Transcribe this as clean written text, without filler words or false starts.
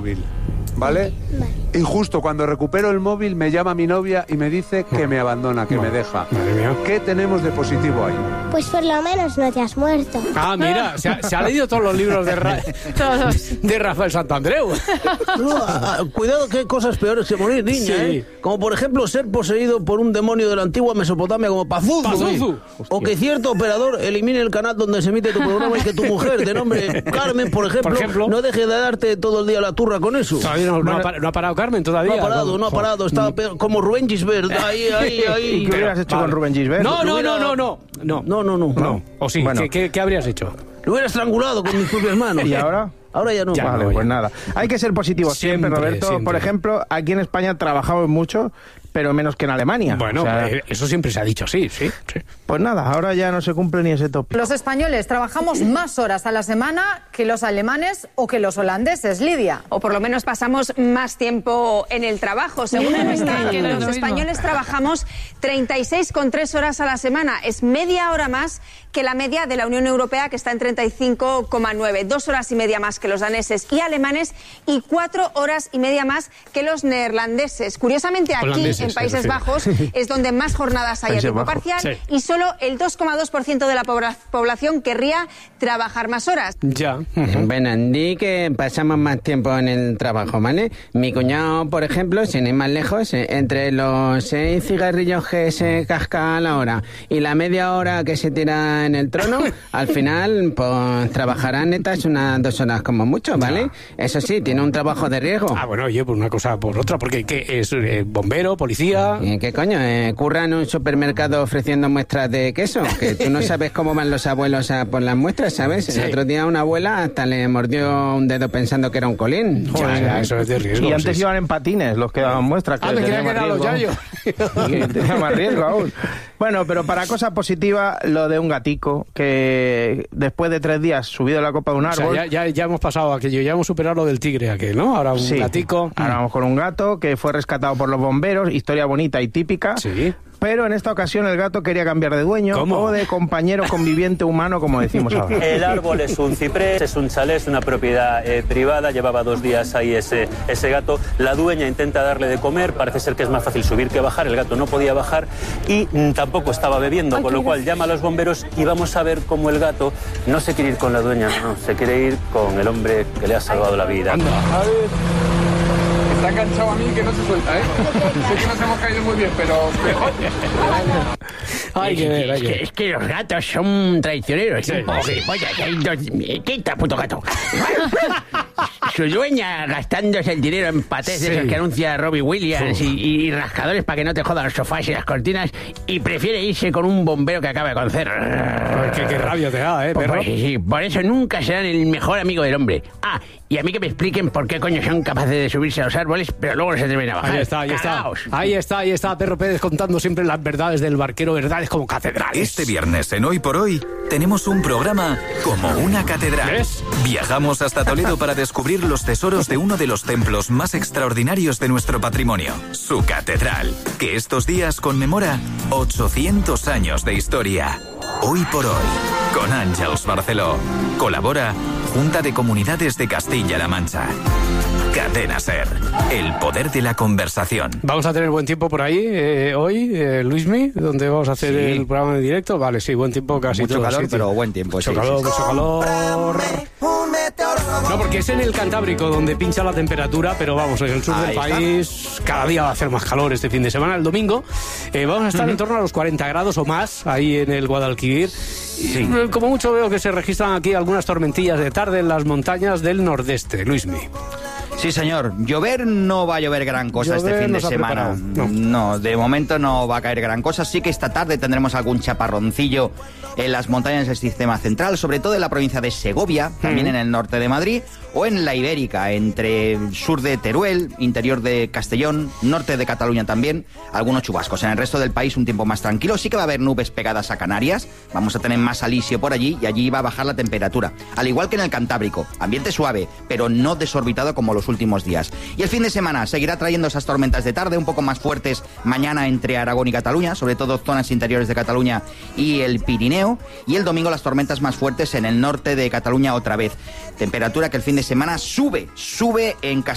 móvil, ¿vale? Y justo cuando recupero el móvil me llama mi novia y me dice que me abandona, que me deja. Madre mía. ¿Qué tenemos de positivo ahí? Pues por lo menos no te has muerto. Ah, mira, se ha leído todos los libros de Rafael Santandreu. Cuidado que hay cosas peores que morir, niña, Sí. ¿eh? Como por ejemplo ser poseído por un demonio de la antigua Mesopotamia como Pazuzu. O que cierto operador elimine el canal donde se emite tu programa y que tu mujer, de nombre Carmen, por ejemplo, no deje de darte todo el día la turra con eso. Todavía no ha parado Carmen, todavía. No ha parado. Estaba peor, como Rubén Gisbert. Ahí. ¿Qué hubieras hecho con Rubén Gisbert? No. O sí, Bueno. ¿qué habrías hecho? Lo hubiera estrangulado con mis propias manos. ¿Y ahora? Ahora ya no. Ya Vale, no, pues ya. nada. Hay que ser positivo siempre, Roberto. Siempre. Por ejemplo, aquí en España trabajamos mucho, pero menos que en Alemania. Bueno, O sea, eso siempre se ha dicho, sí. pues nada, ahora ya no se cumple ni ese tope. Los españoles trabajamos más horas a la semana que los alemanes o que los holandeses, Lidia. O por lo menos pasamos más tiempo en el trabajo. Según el Eurostat, los españoles trabajamos 36,3 horas a la semana. Es media hora más que la media de la Unión Europea, que está en 35,9. 2 horas y media más que los daneses y alemanes y 4 horas y media más que los neerlandeses. Curiosamente, aquí, en Países Bajos, es donde más jornadas hay a tiempo parcial y solo el 2,2% de la población querría trabajar más horas. Ya. Bueno, di que pasamos más tiempo en el trabajo, ¿vale? Mi cuñado, por ejemplo, sin ir más lejos, entre los 6 cigarrillos que se casca a la hora y la media hora que se tira en el trono, al final, pues trabajará netas unas 2 horas como mucho, ¿vale? Eso sí, tiene un trabajo de riesgo. Ah, bueno, oye, por una cosa por otra, porque ¿qué es? ¿Bombero, policía? ¿Qué coño? ¿Curra en un supermercado ofreciendo muestras de queso? Que tú no sabes cómo van los abuelos a por las muestras, ¿sabes? Sí. El otro día una abuela hasta le mordió un dedo pensando que era un colín. Ya, eso es de riesgo. Y antes iban en patines los que daban muestras. Me creía que eran los yayos. Que tenía más riesgo aún. Bueno, pero para cosa positiva, lo de un gatico que después de 3 días subido a la copa de un árbol... O sea, ya hemos pasado aquello, ya hemos superado lo del tigre aquel, ¿no? Ahora un gatico. Ahora vamos con un gato que fue rescatado por los bomberos, historia bonita y típica. Sí. Pero en esta ocasión el gato quería cambiar de dueño o de compañero conviviente humano, como decimos ahora. El árbol es un ciprés, es un chalet, es una propiedad privada. Llevaba 2 días ahí ese gato. La dueña intenta darle de comer. Parece ser que es más fácil subir que bajar. El gato no podía bajar y tampoco estaba bebiendo, con lo cual llama a los bomberos y vamos a ver cómo el gato no se quiere ir con la dueña, no, se quiere ir con el hombre que le ha salvado la vida. Está enganchado a mí que no se suelta, ¿eh? Sé que nos hemos caído muy bien, pero... Es que los gatos son traicioneros. Sí. Quita, puto gato. Su dueña gastándose el dinero en patés de esos que anuncia Robbie Williams y rascadores para que no te jodan los sofás y las cortinas, y prefiere irse con un bombero que acaba de conocer. Qué rabia te da, perro. Sí, por eso nunca serán el mejor amigo del hombre. Ah, y a mí que me expliquen por qué coño son capaces de subirse a los árboles, pero luego no se atreven a bajar. Ahí está Perro Pérez contando siempre las verdades del barquero, verdades como catedrales. Este viernes en Hoy por Hoy tenemos un programa como una catedral. ¿Ves? Viajamos hasta Toledo para descubrir los tesoros de uno de los templos más extraordinarios de nuestro patrimonio, su catedral, que estos días conmemora 800 años de historia. Hoy por Hoy, con Àngels Barceló. Colabora Junta de Comunidades de Castilla-La Mancha. Cadena SER, el poder de la conversación. Vamos a tener buen tiempo por ahí hoy, Luismi, donde vamos a hacer el programa en directo. Vale, sí, buen tiempo casi mucho todo calor, sitio. pero buen tiempo. Mucho calor. No, porque es en el Cantábrico donde pincha la temperatura, pero vamos, en el sur del país cada día va a hacer más calor este fin de semana. El domingo vamos a estar en torno a los 40 grados o más ahí en el Guadalquivir. Sí. Como mucho veo que se registran aquí algunas tormentillas de tarde en las montañas del nordeste. Luismi. Sí, señor. Llover no va a llover gran cosa este fin de semana. No, de momento no va a caer gran cosa. Sí que esta tarde tendremos algún chaparroncillo en las montañas del sistema central, sobre todo en la provincia de Segovia, también en el norte de Madrid, o en la Ibérica, entre el sur de Teruel, interior de Castellón, norte de Cataluña también, algunos chubascos. En el resto del país un tiempo más tranquilo. Sí que va a haber nubes pegadas a Canarias, vamos a tener más alisio por allí y allí va a bajar la temperatura. Al igual que en el Cantábrico, ambiente suave, pero no desorbitado como los últimos días. Y el fin de semana seguirá trayendo esas tormentas de tarde un poco más fuertes mañana entre Aragón y Cataluña, sobre todo zonas interiores de Cataluña y el Pirineo, y el domingo las tormentas más fuertes en el norte de Cataluña otra vez. Temperatura que el fin de semana sube en Castilla.